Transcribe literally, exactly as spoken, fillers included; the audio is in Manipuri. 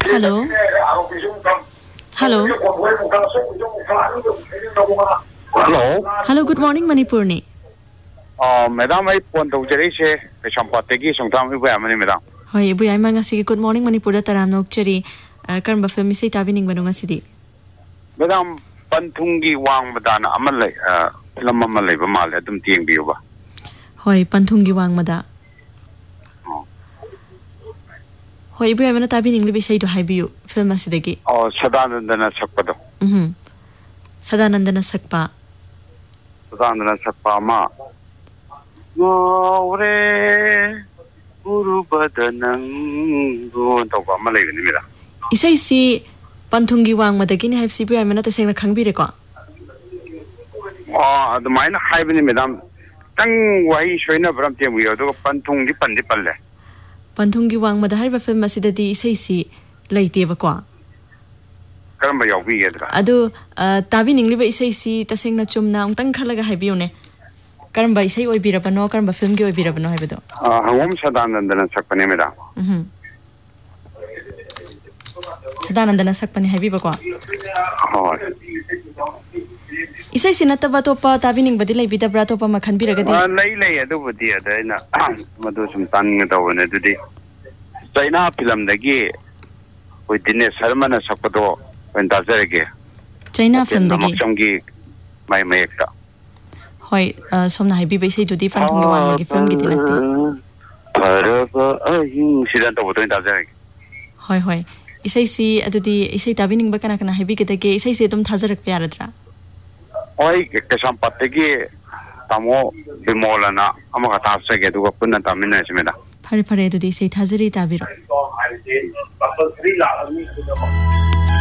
Hello. Hello. Hello. Hello, good morning, Manipur ni. Uh, Madam, I want to say, Shampategi, sometime we were many, Madam. Hoi, Ibu ay mga sige, good morning, Manipur, taram no cheri, karan ba film say tabining ba nga sidi? Madam, Pantungi Wang Madana, Amalay, uh, Lamamalay, Bamal, at them Tiang Biuba. Hoi, Pantungi Wang Mada. Hoi, Ibu ay mga tabining libi say to Hibu, film asidegi. Oh, Sadanandana Sakpado. Mhm. Sadanandana Sakpa. Sadanandana Sakpama. More Urubadanang Tova Malay, Mira. Isay si Pantungi Wang Madagini have Sibu ay mga taseng na kangbiri ko. Oh, the mine hibing, Madam. Tang Wai Shona Bramtian, we are to Pantungi Pandipale. Pantungi Wang Madahar ba film asidadi isay si Laiti ba ko? Karamba yaw bigedra. Ado tabining liba isay si taseng na chum na untang khalaga haibiyo ne. Karamba isay oy birabano karamba film gi oy birabano haibido. Ah, hangom sadanandana sakpane mera. Mhm. Sadanandana sakpane haibi ba ko? Oh. Isay sinataba to pa tabining badi lai bida bra to pa makhan biragadi. Ah, lai lai adu budi ada na madu sumtan ngata wona dudi. China film dagi koi Dinesh Sharma na sakpado pentazarege. China film dagi. Namaksamgi mai mai ekta. Hoi, somna haibi ba isay dudi Pantungi Wang magi film gi dinati. Paraba ahing sidan to boto pentazarege. Hoi hoi. Isay si adudi isay tabining ba kana kana haibi gidage isay si dum thajarak pe aradra. Oi Kesampategi Tamo Bimolana Amaka Sage to Puna Tamina Simeda. Pare pare dudi isay thajari tabiro.